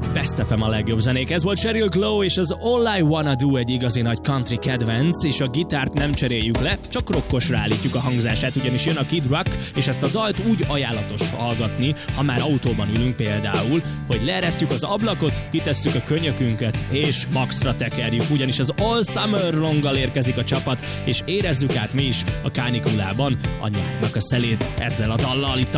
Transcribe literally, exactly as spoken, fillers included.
Best ef em a legjobb zenék. Ez volt Sheryl Crow és az All I Wanna Do, egy igazi nagy country kedvenc, és a gitárt nem cseréljük le, csak rokkosra állítjuk a hangzását, ugyanis jön a Kid Rock, és ezt a dalt úgy ajánlatos hallgatni, ha már autóban ülünk például, hogy leeresztjük az ablakot, kitesszük a könyökünket, és maxra tekerjük, ugyanis az All Summer Long-gal érkezik a csapat, és érezzük át mi is a kánikulában a nyárnak a szelét ezzel a dallal itt a